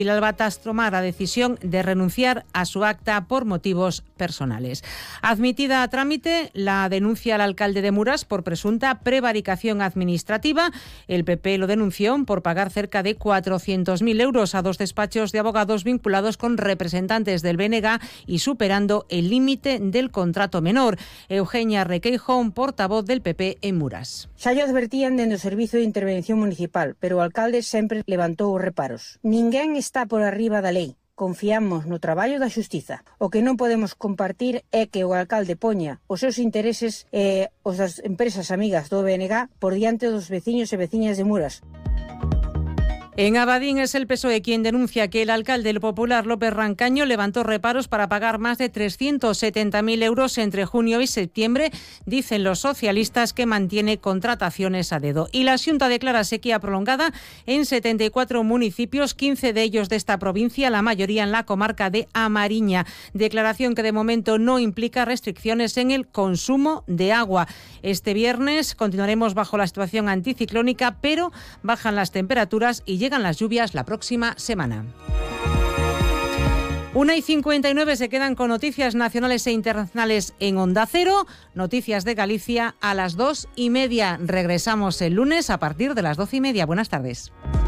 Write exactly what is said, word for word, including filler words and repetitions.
Batas tomar la decisión de renunciar a su acta por motivos personales. Admitida a trámite la denuncia al alcalde de Muras por presunta prevaricación administrativa. El P P lo denunció por pagar cerca de cuatrocientos mil euros a dos despachos de abogados vinculados con representantes del B N G y superando el límite del contrato menor. Eugenia Requeijo, portavoz del P P en Muras. Xa lle advertían dende o Servizo de Intervención Municipal, pero o alcalde sempre levantou os reparos. Ninguén está por arriba da lei. Confiamos no traballo da xustiza. O que non podemos compartir é que o alcalde poña os seus intereses e os das empresas amigas do B N G por diante dos veciños e veciñas de Muras. En Abadín es el P S O E quien denuncia que el alcalde del Popular, López Rancaño, levantó reparos para pagar más de trescientos setenta mil euros entre junio y septiembre. Dicen los socialistas que mantiene contrataciones a dedo. Y la Xunta declara sequía prolongada en setenta y cuatro municipios, quince de ellos de esta provincia, la mayoría en la comarca de A Mariña. Declaración que de momento no implica restricciones en el consumo de agua. Este viernes continuaremos bajo la situación anticiclónica, pero bajan las temperaturas y llegan las lluvias la próxima semana. Una y cincuenta y nueve se quedan con noticias nacionales e internacionales en Onda Cero. Noticias de Galicia a las dos y media. Regresamos el lunes a partir de las doce y media. Buenas tardes.